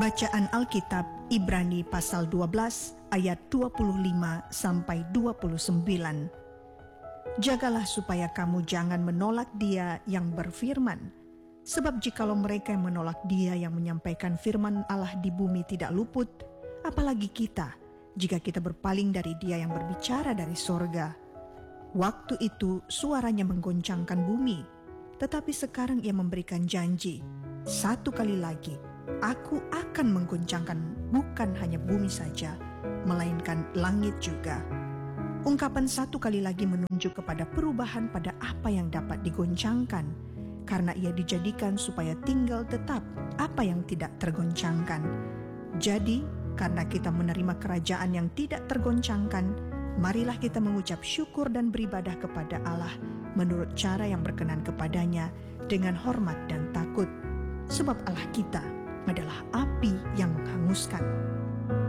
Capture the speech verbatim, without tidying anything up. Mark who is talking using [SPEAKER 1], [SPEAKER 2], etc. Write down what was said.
[SPEAKER 1] Bacaan Alkitab Ibrani pasal dua belas ayat dua puluh lima sampai dua puluh sembilan. Jagalah supaya kamu jangan menolak Dia yang berfirman, sebab jikalau mereka yang menolak Dia yang menyampaikan firman Allah di bumi tidak luput, apalagi kita, jika kita berpaling dari Dia yang berbicara dari sorga. Waktu itu suaranya menggoncangkan bumi, tetapi sekarang Ia memberikan janji, satu kali lagi, Aku akan menggoncangkan bukan hanya bumi saja, melainkan langit juga. Ungkapan satu kali lagi menunjuk kepada perubahan pada apa yang dapat digoncangkan, karena Ia dijadikan supaya tinggal tetap apa yang tidak tergoncangkan. Jadi, karena kita menerima kerajaan yang tidak tergoncangkan, marilah kita mengucap syukur dan beribadah kepada Allah menurut cara yang berkenan kepadanya dengan hormat dan takut. Sebab Allah kita adalah api yang menghanguskan.